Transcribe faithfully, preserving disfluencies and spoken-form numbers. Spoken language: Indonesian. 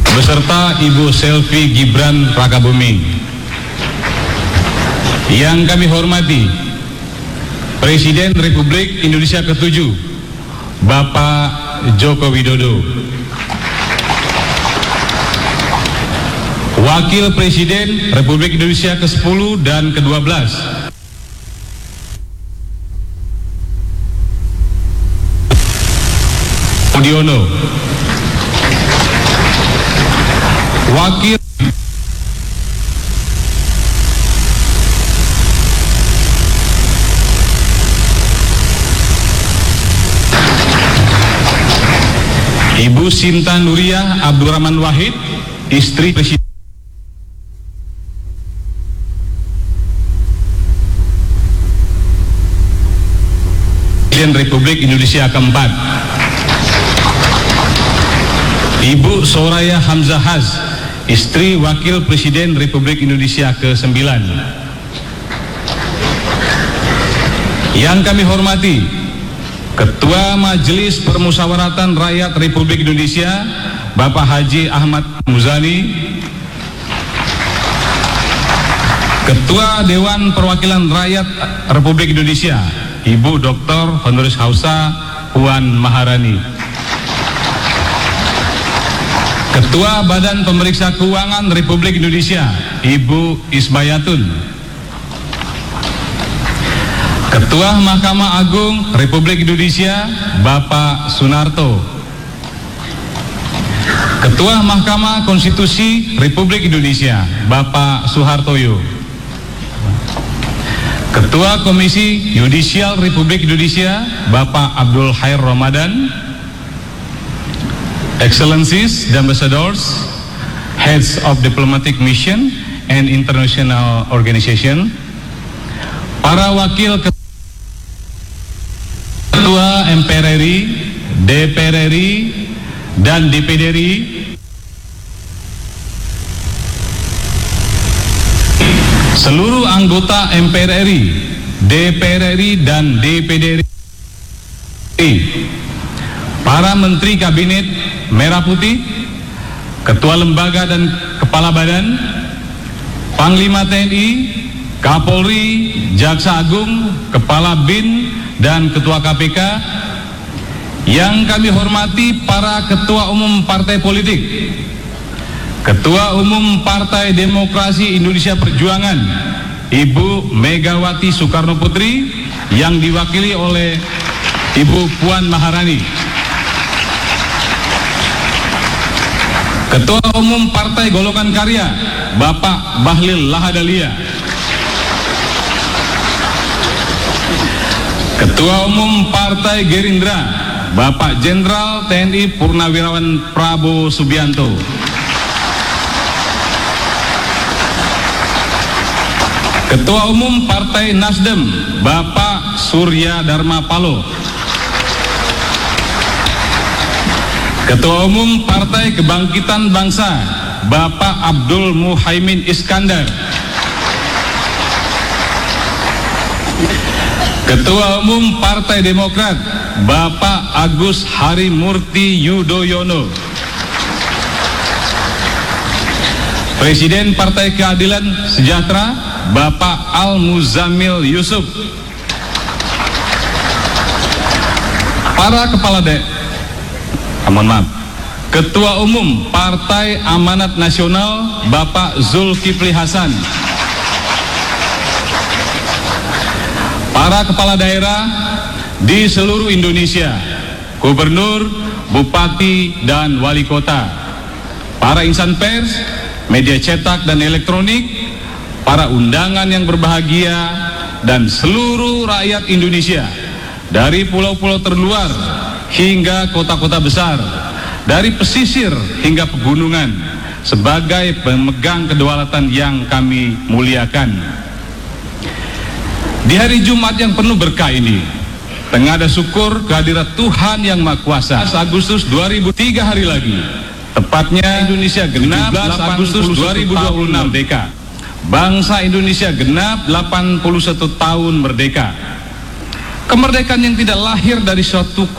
beserta Ibu Selvi Gibran Rakabuming. Yang kami hormati Presiden Republik Indonesia ketujuh, Bapak Joko Widodo. Wakil Presiden Republik Indonesia ke sepuluh dan ke dua belas, Budiono. Wakil Ibu Sinta Nuriyah Abdurrahman Wahid, istri Presiden Republik Indonesia keempat. Ibu Soraya Hamzahaz, istri Wakil Presiden Republik Indonesia ke sembilan. Yang kami hormati Ketua Majelis Permusyawaratan Rakyat Republik Indonesia, Bapak Haji Ahmad Muzani. Ketua Dewan Perwakilan Rakyat Republik Indonesia, Ibu Doktor Honoris Causa Puan Maharani. Ketua Badan Pemeriksa Keuangan Republik Indonesia, Ibu Isbayatun. Ketua Mahkamah Agung Republik Indonesia, Bapak Sunarto. Ketua Mahkamah Konstitusi Republik Indonesia, Bapak Suhartoyo. Ketua Komisi Yudisial Republik Indonesia, Bapak Abdul Khair Ramadan. Excellencies, Ambassadors, Heads of Diplomatic Mission and International Organization, para wakil Ketua M P R R I, D P R R I, dan D P D R I, seluruh anggota M P R R I, D P R R I, dan D P D R I, para Menteri Kabinet Merah Putih, Ketua Lembaga dan Kepala Badan, Panglima T N I, Kapolri, Jaksa Agung, Kepala B I N, dan Ketua K P K. Yang kami hormati para Ketua Umum Partai Politik, Ketua Umum Partai Demokrasi Indonesia Perjuangan, Ibu Megawati Soekarno Putri, yang diwakili oleh Ibu Puan Maharani. Ketua Umum Partai Golongan Karya, Bapak Bahlil Lahadalia. Ketua Umum Partai Gerindra, Bapak Jenderal T N I Purnawirawan Prabowo Subianto. Ketua Umum Partai Nasdem, Bapak Surya Dharma Paloh. Ketua Umum Partai Kebangkitan Bangsa, Bapak Abdul Muhaimin Iskandar. Ketua Umum Partai Demokrat, Bapak Agus Harimurti Yudhoyono. Presiden Partai Keadilan Sejahtera, Bapak Al Muzamil Yusuf. Para kepala daerah, mohon maaf, Ketua Umum Partai Amanat Nasional, Bapak Zulkifli Hasan. Para kepala daerah di seluruh Indonesia, gubernur, bupati, dan wali kota, para insan pers, media cetak dan elektronik, para undangan yang berbahagia, dan seluruh rakyat Indonesia dari pulau-pulau terluar hingga kota-kota besar, dari pesisir hingga pegunungan, sebagai pemegang kedaulatan yang kami muliakan. Di hari Jumat yang penuh berkah ini, tengah ada syukur kehadirat Tuhan yang Maha Kuasa. Agustus dua ribu tiga hari lagi, tepatnya Indonesia genap Agustus dua ribu dua puluh enam merdeka. Bangsa Indonesia genap delapan puluh satu tahun merdeka. Kemerdekaan yang tidak lahir dari suatu